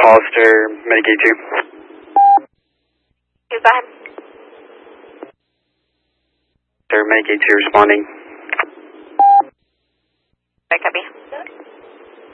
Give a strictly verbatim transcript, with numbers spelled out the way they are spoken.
Hollister, Mitigate two. Go ahead. Sir, Mitigate two responding. I copy.